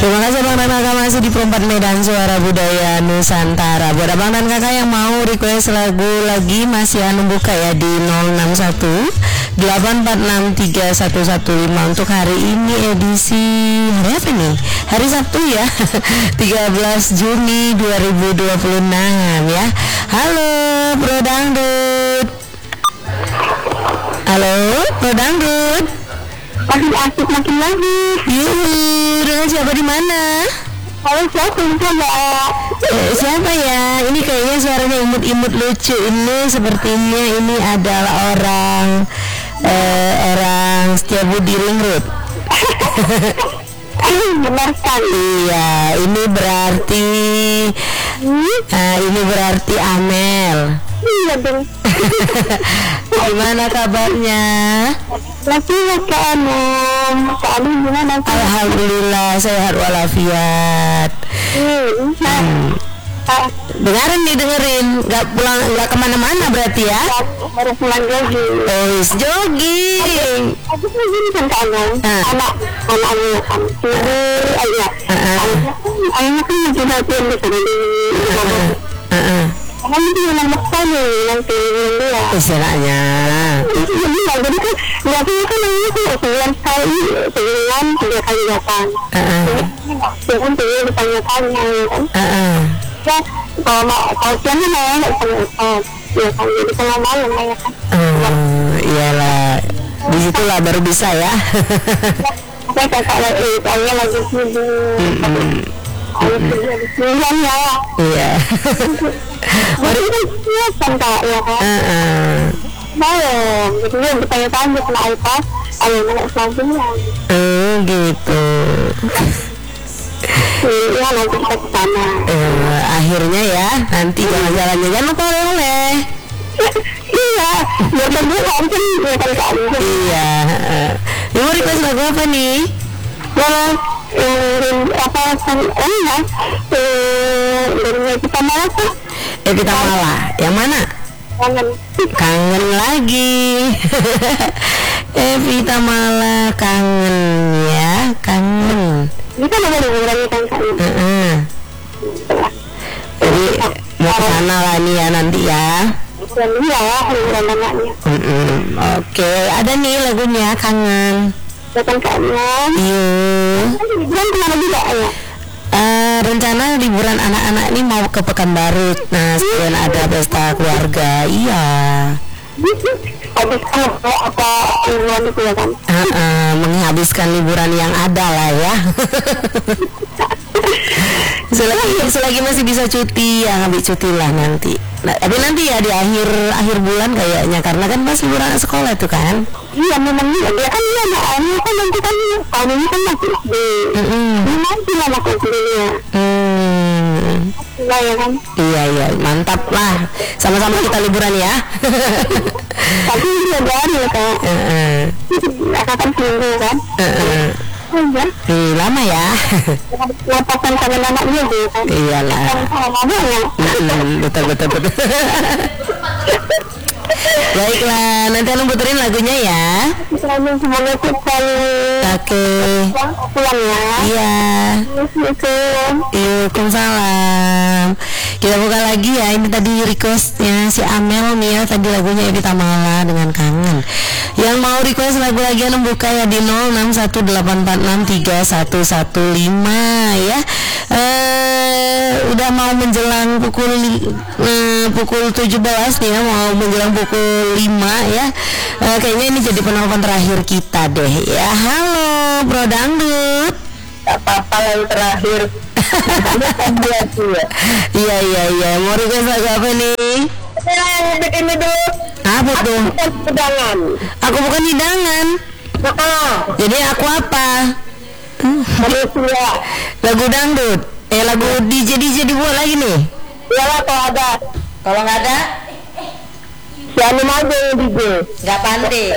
Terima kasih Bang dan Kakak masih di Perempat Medan Suara Budaya Nusantara. Buat Abang dan Kakak yang mau request lagu lagi masih buka ya di 061 8463115 untuk hari ini edisi hari apa nih? Hari Sabtu ya. 13 Juni 2026 ya. Halo Bro Dangdut. Halo Bro Dangdut. Makin asik makin lagi. Yuhu, dengan siapa di mana? Halo, siapa Siapa ya? Ini kayaknya suaranya imut-imut lucu. Ini sepertinya ini adalah orang Setiabudi Ring Road. Benar sekali. Iya, ini berarti Amel. Iya dong. Gimana kabarnya? Lagi Kak Anum. Kak Anum gimana? Alhamdulillah sehat walafiat. Dengerin, nggak kemana-mana berarti ya? Baru pulang jogging. Oh, jogging. Aku jogging kan Kak Anum. Anak-anaknya kan. Ayah. Ayahnya kan lagi latihan di sana di karena itu memang maksa nih nanti dia istilahnya. Jadi kan biasanya kan ini tuh sebulan sekali, sebulan 3 kali datang. Jangan tuh ditanya-tanya kan. Ya kalau siang kan saya nggak bisa ngekos. Ya kan jadi tengah malam ya kan. Iyalah, disitulah baru bisa ya. Saya kakak lagi, saya lagi sibuk. Iya. Baru kan Kak ya kan. Belum, jadi dia bertanya-tanya sama Aipas, ayahnya nggak selanjutnya. Gitu. Iya nanti kita ke sana. Akhirnya ya, nanti jalan-jalannya jangan lupa oleh-oleh. Iya, biar berdua langsung bukan kamu. Iya. Mau request lagu apa nih? Apa ya? Dari kita malah tuh. Kita malah. Yang mana? Kangen lagi. Evita Mala kangen ya, kangen. Ini kan ada liburan kan kangen. Jadi mau ke sana lah nih ya nanti ya. Liburan anaknya. Oke, ada nih lagunya kangen. Datang kangen. Iya. Liburan kemana juga ya? Rencana liburan anak-anak ini mau ke Pekanbaru. Nah, sekalian ada pesta keluarga. Iya. Habis apa liburan itu ya kan? Menghabiskan liburan yang ada lah ya. selagi masih bisa cuti ya, ambil cuti lah nanti. Nah, tapi nanti ya di akhir bulan kayaknya, karena kan masih liburan sekolah itu kan. Iya memang dia kan dia anaknya kan nanti kan tahun ini kan masih SD. Nanti lah masuk kuliah. Iya ya kan. Iya mantap lah. Sama-sama kita liburan ya. Tapi dia baru ya Kak. Akan seminggu kan. Lama ya. Lepasan sama anaknya gitu kan. Iyalah. Betul. Baiklah, nanti Anu puterin lagunya ya. Semoga kita pulang ya. Iya. Waalaikumsalam. Kita buka lagi ya. Ini tadi requestnya si Amel nih ya. Tadi lagunya Evita Mala dengan kangen. Yang mau request lagu lagi Anu buka ya di 0618463115 ya. Udah mau menjelang pukul 17 nih ya, mau menjelang pukul 5 ya. Kayaknya ini jadi penelpon terakhir kita deh ya. Halo Bro Dangdut. Gak apa-apa yang terakhir. Iya. Mau request lagu apa nih? Ini dulu. Apa tuh? Hidangan. Aku bukan hidangan. Jadi aku apa? Manusia. Lagu dangdut. Lagu DJ dibuat lagi nih. Iyalah kalau ada. Kalau nggak ada, jangan aja yang DJ. nggak pandai.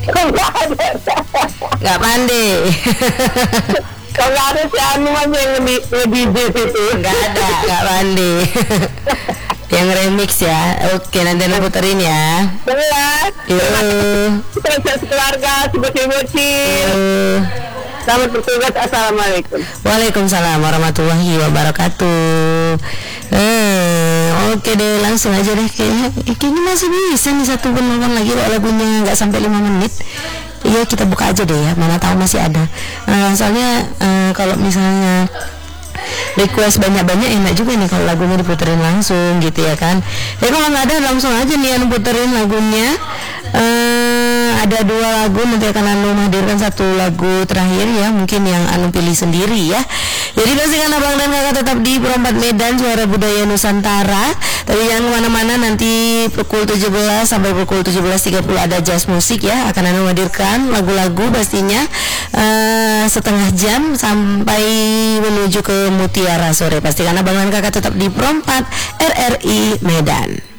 Nggak pandai. Kalau ada si Anu aja yang nge-DJ itu. Nggak ada, nggak pandai. Yang remix ya. Oke, nanti Anu puterin ya. Jelas. Yuk. Terus keluarga, bocil-bocil. Selamat bertugas. Assalamualaikum. Waalaikumsalam warahmatullahi wabarakatuh. Oke deh, langsung aja deh. Kayaknya masih bisa nih satu penonton lagi lagunya nggak sampai 5 menit. Iya, kita buka aja deh ya, mana tahu masih ada. Soalnya kalau misalnya request banyak-banyak enak juga nih kalau lagunya diputerin langsung gitu ya kan. Ya kalau nggak ada langsung aja nih anu puterin lagunya. Ada 2 lagu, nanti akan anu menghadirkan 1 lagu terakhir ya, mungkin yang anu pilih sendiri ya. Jadi pastikan abang dan kakak tetap di Perempat Medan, Suara Budaya Nusantara. Tapi jangan kemana-mana, nanti pukul 17 sampai pukul 17.30 ada jazz musik ya. Akan anu menghadirkan lagu-lagu pastinya setengah jam sampai menuju ke Mutiara sore. Pastikan abang dan kakak tetap di Perempat RRI Medan.